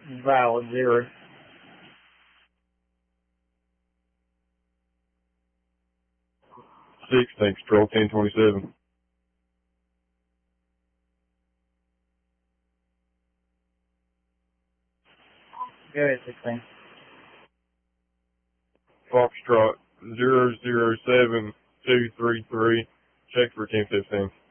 Valid 0. Six, thanks, Patrol 1027. Go ahead, 16. Foxtrot 007233, check for 1015.